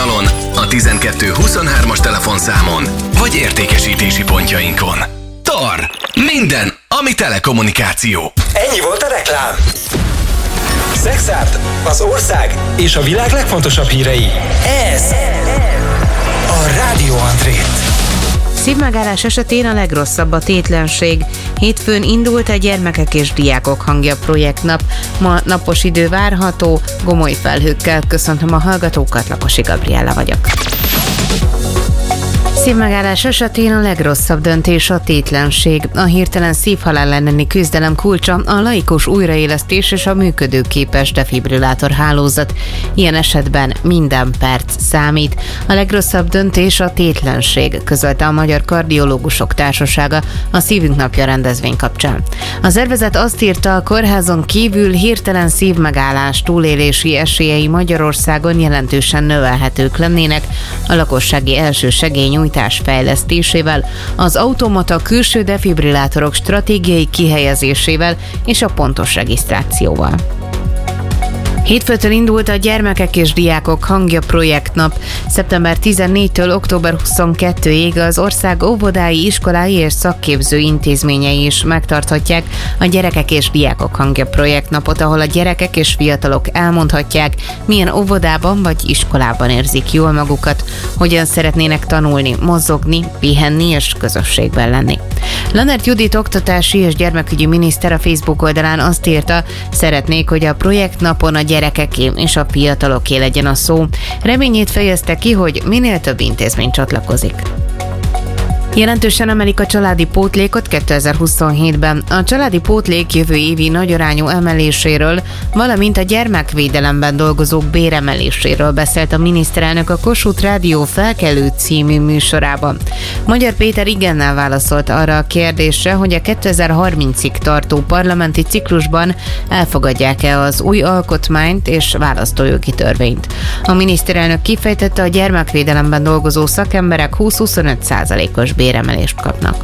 weboldalon, a 1223-as telefonszámon, vagy értékesítési pontjainkon. TAR. Minden, ami telekommunikáció. Ennyi volt a reklám. Szexárd, az ország és a világ legfontosabb hírei. Ez a Rádió Andrét. Szívmegállás esetén a legrosszabb a tétlenség. Hétfőn indult a Gyermekek és Diákok Hangja projektnap. Ma napos idő várható, gomoly felhőkkel. Köszöntöm a hallgatókat, Lakosi Gabriella vagyok. Szívmegállás esetén a legrosszabb döntés a tétlenség. A hirtelen szívhalál elleni küzdelem kulcsa a laikus újraélesztés és a működőképes defibrillátor hálózat. Ilyen esetben minden perc számít. A legrosszabb döntés a tétlenség, közölte a Magyar Kardiológusok Társasága a Szívünk Napja rendezvény kapcsán. A szervezet azt írta, a kórházon kívül hirtelen szívmegállás túlélési esélyei Magyarországon jelentősen növelhetők lennének a lakossági elsősegélynyújtás fejlesztésével, az automata külső defibrillátorok stratégiai kihelyezésével és a pontos regisztrációval. Hétfőtől indult a Gyermekek és Diákok Hangja projektnap. Szeptember 14-től október 22-ig az ország óvodái, iskolái és szakképző intézményei is megtarthatják a Gyerekek és Diákok Hangja projektnapot, ahol a gyerekek és fiatalok elmondhatják, milyen óvodában vagy iskolában érzik jól magukat, hogyan szeretnének tanulni, mozogni, pihenni és közösségben lenni. Lannert Judit oktatási és gyermekügyi miniszter a Facebook oldalán azt írta, szeretnék, hogy a projektnapon a gyerekeké és a fiataloké legyen a szó. Reményét fejezte ki, hogy minél több intézmény csatlakozik. Jelentősen emelik a családi pótlékot 2027-ben. A családi pótlék jövő évi nagyarányú emeléséről, valamint a gyermekvédelemben dolgozók béremeléséről beszélt a miniszterelnök a Kossuth Rádió Felkelő című műsorában. Magyar Péter igennel válaszolt arra a kérdésre, hogy a 2030-ig tartó parlamenti ciklusban elfogadják-e az új alkotmányt és választójogi törvényt. A miniszterelnök kifejtette, a gyermekvédelemben dolgozó szakemberek 20-25%-os béremelést kapnak.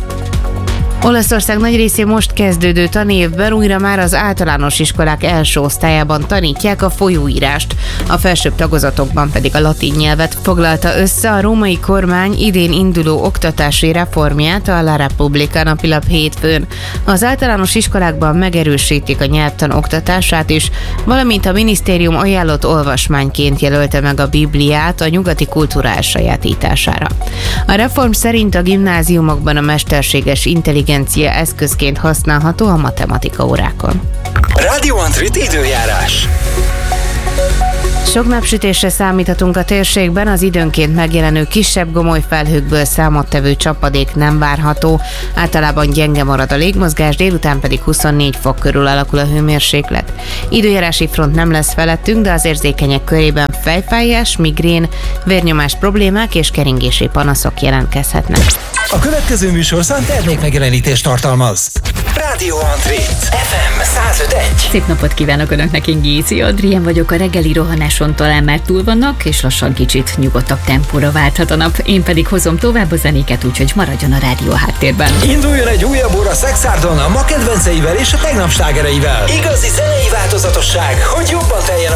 Olaszország nagy részén most kezdődő tanévben újra már az általános iskolák első osztályában tanítják a folyóírást, a felsőbb tagozatokban pedig a latin nyelvet, foglalta össze a római kormány idén induló oktatási reformját a La Repubblica napilap hétfőn. Az általános iskolákban megerősítik a nyelvtan oktatását is, valamint a minisztérium ajánlott olvasmányként jelölte meg a Bibliát a nyugati kultúra elsajátítására. A reform szerint a gimnáziumokban a mesterséges intelligencia eszközként használható a matematika órákon. Rádió Andrét időjárás. Sok napsütésre számíthatunk a térségben, az időnként megjelenő kisebb gomoly felhőkből számottevő csapadék nem várható. Általában gyenge marad a légmozgás, délután pedig 24 fok körül alakul a hőmérséklet. Időjárási front nem lesz felettünk, de az érzékenyek körében fejfájás, migrén, vérnyomás problémák és keringési panaszok jelentkezhetnek. A következő műsorszám termékmegjelenítést tartalmaz. Rádió Andrét, FM 105.1. Szép napot kívánok Önöknek, én Gézi Adrien vagyok. A reggeli rohanáson talán már túl vannak, és lassan kicsit nyugodtabb tempóra válthat a nap. Én pedig hozom tovább a zenéket, úgyhogy maradjon a rádió háttérben. Induljon egy újabb óra Szexárdon a ma kedvenceivel és a tegnap slágereivel. Igazi zenei változatosság, hogy jobban teljen